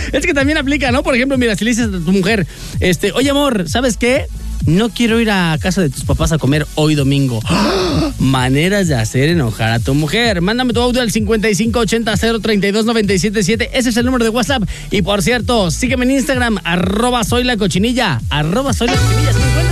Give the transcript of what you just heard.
Es que también aplica, ¿no? Por ejemplo, mira, si le dices a tu mujer, oye, amor, ¿sabes qué? No quiero ir a casa de tus papás a comer hoy domingo. Maneras de hacer enojar a tu mujer. Mándame tu audio al 5580-032-977. Ese es el número de WhatsApp. Y por cierto, sígueme en Instagram, @soylacochinilla, @soylacochinilla.